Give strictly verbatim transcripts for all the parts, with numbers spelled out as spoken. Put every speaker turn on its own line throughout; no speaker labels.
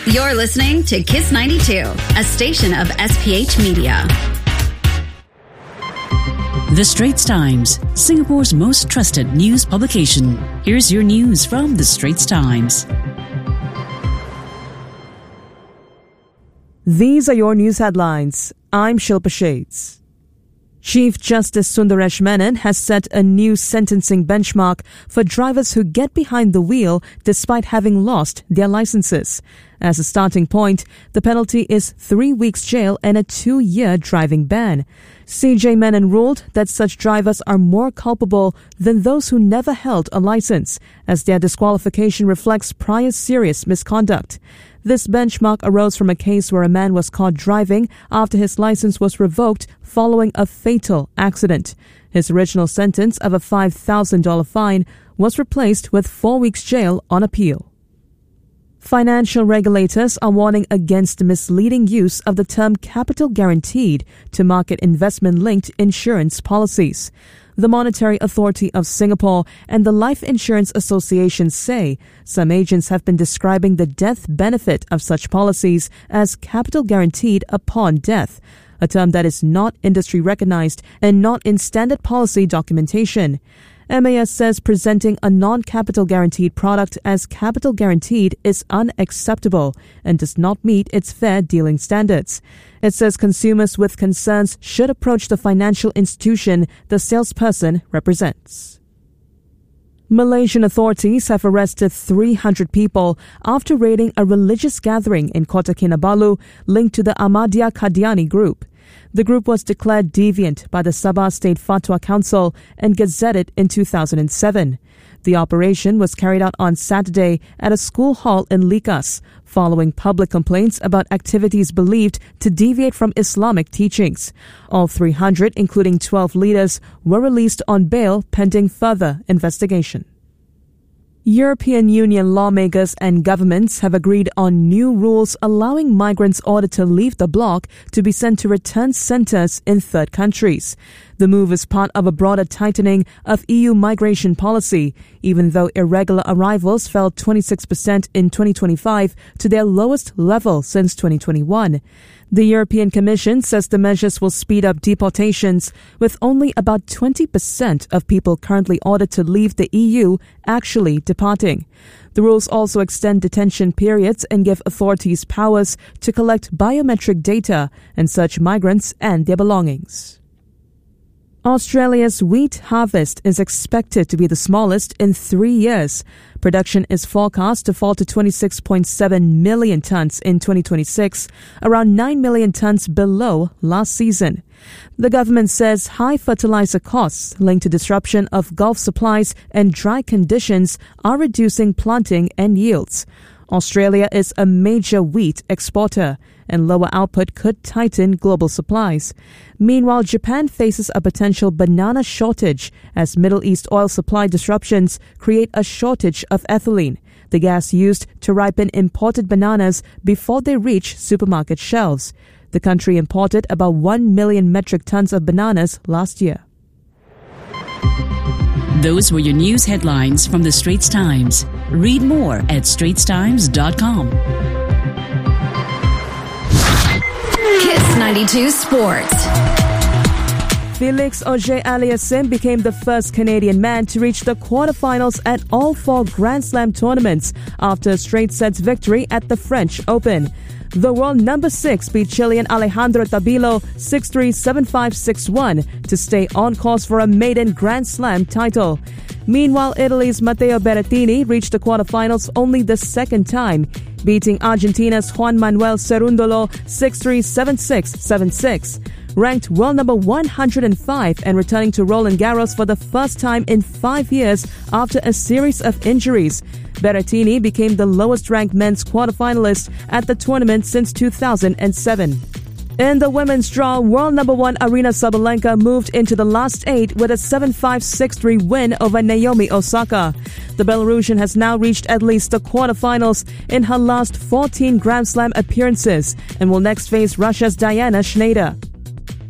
You're listening to Kiss ninety-two, a station of S P H Media.
The Straits Times, Singapore's most trusted news publication. Here's your news from The Straits Times.
These are your news headlines. I'm Shilpa Shades. Chief Justice Sundaresh Menon has set a new sentencing benchmark for drivers who get behind the wheel despite having lost their licenses. As a starting point, the penalty is three weeks jail and a two-year driving ban. C J Menon ruled that such drivers are more culpable than those who never held a license, as their disqualification reflects prior serious misconduct. This benchmark arose from a case where a man was caught driving after his license was revoked following a fatal accident. His original sentence of a five thousand dollars fine was replaced with four weeks jail on appeal. Financial regulators are warning against the misleading use of the term capital guaranteed to market investment-linked insurance policies. The Monetary Authority of Singapore and the Life Insurance Association say some agents have been describing the death benefit of such policies as capital guaranteed upon death, a term that is not industry recognized and not in standard policy documentation. M A S says presenting a non-capital guaranteed product as capital guaranteed is unacceptable and does not meet its fair dealing standards. It says consumers with concerns should approach the financial institution the salesperson represents. Malaysian authorities have arrested three hundred people after raiding a religious gathering in Kota Kinabalu linked to the Ahmadiyya Qadiani group. The group was declared deviant by the Sabah State Fatwa Council and gazetted in two thousand seven. The operation was carried out on Saturday at a school hall in Likas, following public complaints about activities believed to deviate from Islamic teachings. All three hundred, including twelve leaders, were released on bail pending further investigation. European Union lawmakers and governments have agreed on new rules allowing migrants ordered to leave the bloc to be sent to return centres in third countries. The move is part of a broader tightening of E U migration policy, even though irregular arrivals fell twenty-six percent in twenty twenty-five to their lowest level since twenty twenty-one. The European Commission says the measures will speed up deportations, with only about twenty percent of people currently ordered to leave the E U actually departing. The rules also extend detention periods and give authorities powers to collect biometric data and search migrants and their belongings. Australia's wheat harvest is expected to be the smallest in three years. Production is forecast to fall to twenty-six point seven million tonnes in twenty twenty-six, around nine million tonnes below last season. The government says high fertilizer costs linked to disruption of Gulf supplies and dry conditions are reducing planting and yields. Australia is a major wheat exporter, and lower output could tighten global supplies. Meanwhile, Japan faces a potential banana shortage as Middle East oil supply disruptions create a shortage of ethylene, the gas used to ripen imported bananas before they reach supermarket shelves. The country imported about one million metric tons of bananas last year.
Those were your news headlines from The Straits Times. Read more at straits times dot com.
Kiss ninety-two Sports.
Felix Auger-Aliassime became the first Canadian man to reach the quarterfinals at all four Grand Slam tournaments after a straight sets victory at the French Open. The world number six beat Chilean Alejandro Tabilo six three, seven five, six one to stay on course for a maiden Grand Slam title. Meanwhile, Italy's Matteo Berrettini reached the quarterfinals only the second time, beating Argentina's Juan Manuel Cerundolo six three, seven six, seven six. Ranked world number one hundred five and returning to Roland Garros for the first time in five years after a series of injuries, Berrettini became the lowest-ranked men's quarterfinalist at the tournament since two thousand seven. In the women's draw, world number one Aryna Sabalenka moved into the last eight with a seven five, six three win over Naomi Osaka. The Belarusian has now reached at least the quarterfinals in her last fourteen Grand Slam appearances and will next face Russia's Diana Schneider.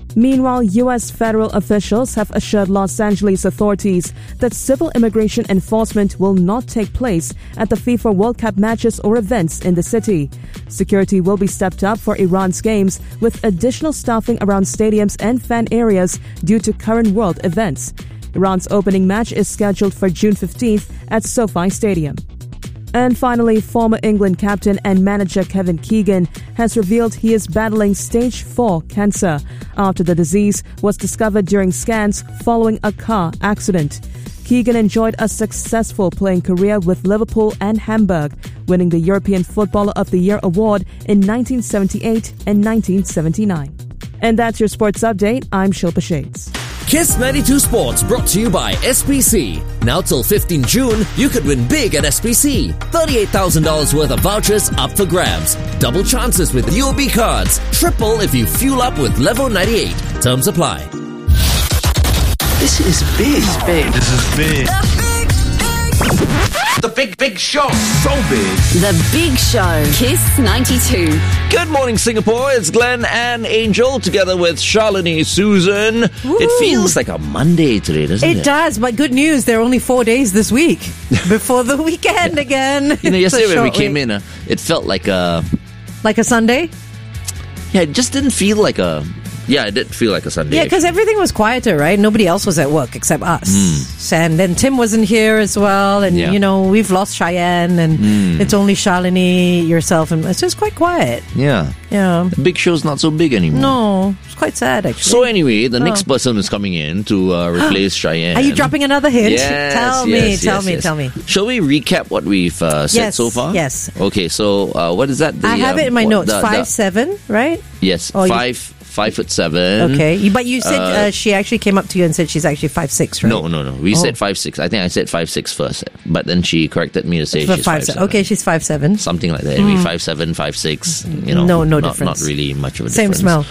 Meanwhile, U S federal officials have assured Los Angeles authorities that civil immigration enforcement will not take place at the FIFA World Cup matches or events in the city. Security will be stepped up for Iran's games, with additional staffing around stadiums and fan areas due to current world events. Iran's opening match is scheduled for June fifteenth at SoFi Stadium. And finally, former England captain and manager Kevin Keegan has revealed he is battling stage four cancer after the disease was discovered during scans following a car accident. Keegan enjoyed a successful playing career with Liverpool and Hamburg, winning the European Footballer of the Year award in nineteen seventy-eight and nineteen seventy-nine. And that's your sports update. I'm Shilpa Shades.
Kiss ninety-two Sports brought to you by S P C. Now till fifteenth of June, you could win big at S P C. thirty-eight thousand dollars worth of vouchers up for grabs. Double chances with U O B cards. Triple if you fuel up with Level ninety-eight. Terms apply.
This is big.
This is big.
This is big.
The big, big show.
So big.
The Big Show. Kiss ninety-two.
Good morning, Singapore. It's Glenn and Angel together with Shalini Susan.
Woo.
It feels like a Monday today, doesn't it?
It does, but good news, there are only four days this week before the weekend again.
You know,
It's a
yesterday when we
short
came
week.
in, uh, it felt like a...
Like a Sunday?
Yeah, it just didn't feel like a... Yeah, it did feel like a Sunday.
Yeah, because everything was quieter, right? Nobody else was at work except us.
Mm.
And then Tim wasn't here as well. And,
Yeah.
you know, we've lost Cheyenne. And
Mm.
it's only Shalini, yourself. And it's just quite quiet.
Yeah.
Yeah.
The big show's not so big anymore.
No, it's quite sad, actually.
So anyway, the next
Oh.
person is coming in to uh, replace Cheyenne.
Are you dropping another hint?
Yes,
tell
yes,
me,
yes,
tell me,
yes.
tell me.
Shall we recap what we've uh, said
Yes,
so far?
yes.
Okay, so uh, what is that? The,
I have
um,
it in my
what-
notes.
the-
Five,
the-
seven, right?
Yes,
Oh, you-
five, five foot seven.
Okay. You- But you said
Uh,
uh, she actually came up to you and said she's actually five six, right?
No, no, no. We
Oh.
said five six. I think I said five six first, but then she corrected me to say
For
she's
five
five
se-
seven.
Okay, she's five seven.
Something like that. Anyway, five seven, five six. You know,
No, no
not,
difference.
Not really much of a
Same
difference.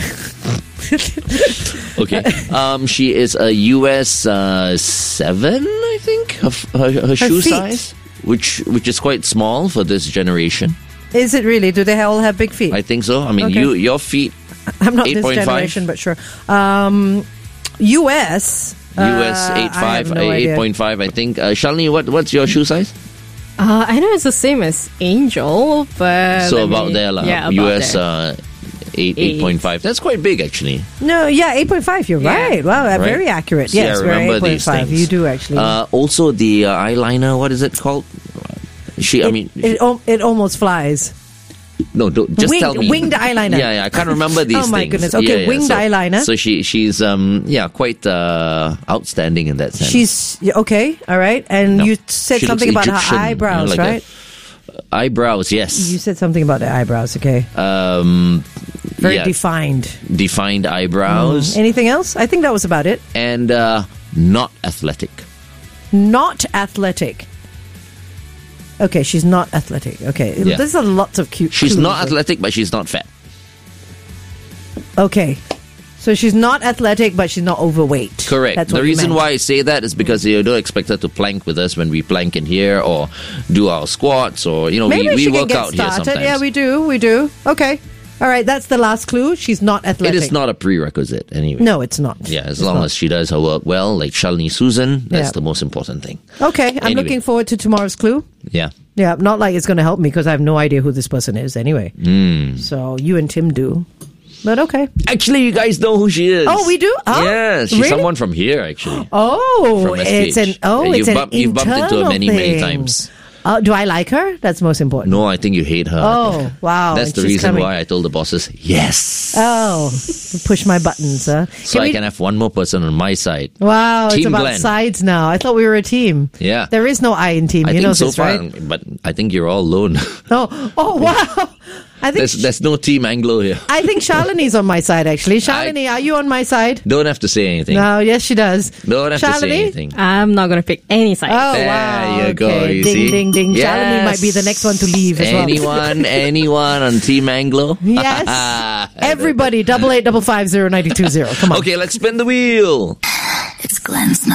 smell.
Okay. Um, she is a U S uh, seven, I think, her, her, her shoe
feet.
size, which which is quite small for this generation.
Is it really? Do they all have big feet?
I think so. I mean,
Okay.
you your feet.
I'm not this
eight point five?
generation, but sure. Um, U S.
U S
uh,
eight
I
five,
have no
eight
idea.
point five. I think. Uh, Shalini, what what's your shoe size?
Uh, I know it's the same as Angel, but
so
let
about
me-
there, lah.
Yeah, about
U S
there.
uh, eight, eight point five. That's quite big, actually.
No, yeah, eight point five. You're
Yeah.
right. Wow, uh,
Right?
very accurate.
See,
Yes,
I
very
remember
eight point
these
five.
things.
You do actually.
Uh, also, the uh, eyeliner. What is it called? She. I
it,
mean,
it, al- it almost flies.
no. Don't, just
Winged-
tell me.
winged eyeliner.
Yeah, yeah. I can't remember these
Oh, my
things.
goodness. Okay,
Yeah, yeah.
winged
So-
eyeliner.
So she she's um yeah quite uh, outstanding in that sense.
She's yeah, okay. All right, and
No.
you said
She
something
looks
about
Egyptian,
her
you know,
eyebrows,
like
right?
a- eyebrows. Yes.
You said something about the eyebrows. Okay,
um.
very
yeah,
defined.
defined eyebrows
Anything else? I think that was about it.
and uh, not athletic.
Not athletic. Okay, she's not athletic. Okay,
Yeah.
there's a lots of cute.
She's
clues.
not athletic, but she's not fat.
Okay, so she's not athletic, but she's not overweight.
Correct.
That's
The
what you
reason
meant.
why I say that is because you don't expect her to plank with us when we plank in here or do our squats or, you know,
Maybe
we, we
she
work
can get
out here
started.
sometimes.
Yeah, we do. We do. Okay. All right. That's the last clue. She's not
it
athletic.
is not a prerequisite anyway.
No, it's not.
Yeah, as
It's
long
not.
as she does her work well, like Shalini Susan, that's
Yeah.
the most important thing.
Okay, I'm
Anyway.
looking forward to tomorrow's clue.
Yeah.
Yeah, not like it's going to help me because I have no idea who this person is anyway.
Mm.
So you and Tim do. But okay.
Actually, you guys know who she is.
Oh, we do? Oh,
yeah, she's
really?
someone from here, actually.
Oh,
From S P H.
it's an oh,
Yeah,
it's
you've
an
bump- you've bumped into her
internal
many, many
thing.
times.
Uh, do I like her? That's most important.
No, I think you hate her. I
Oh,
think.
wow.
That's
and
the
she's
reason
coming.
why I told the bosses, yes.
Oh, push my buttons, huh?
So I
we-
can have one more person on my side.
Wow, it's
Team
about
Glenn.
sides now. I thought we were a team.
Yeah.
There is no I in team.
I
you
think
know
so
this,
far,
right?
but I think you're all alone.
Oh, oh, wow. I think
there's, there's no Team Anglo here.
I think Shalini's on my side, actually. Shalini, are you on my side?
Don't have to say anything.
No, yes, she does.
Don't have
Shalini?
to say anything.
I'm not going to pick any side.
Oh,
There
wow.
you go,
Okay.
you
ding,
see?
ding, ding.
Yes.
Shalini might be the next one to leave as well.
Anyone, anyone on Team Anglo?
Yes. Everybody, double eight, double five, zero, ninety two zero. Come on.
Okay, let's spin the wheel.
It's Glenn's